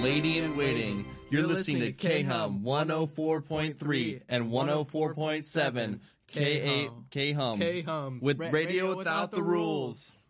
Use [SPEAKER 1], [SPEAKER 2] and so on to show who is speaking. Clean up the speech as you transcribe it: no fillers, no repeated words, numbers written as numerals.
[SPEAKER 1] lady in waiting. You're listening to K-Hum 104.3 and 104.7 K-Hum with Radio Without the Rules.